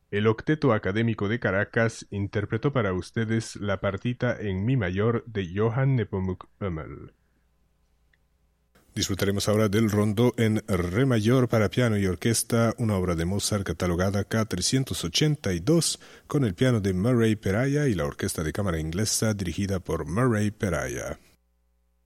El Octeto Académico de Caracas interpretó para ustedes la partita en mi mayor de Johann Nepomuk Hummel. Disfrutaremos ahora del rondo en re mayor para piano y orquesta, una obra de Mozart catalogada K382, con el piano de Murray Peraya y la orquesta de cámara inglesa dirigida por Murray Peraya.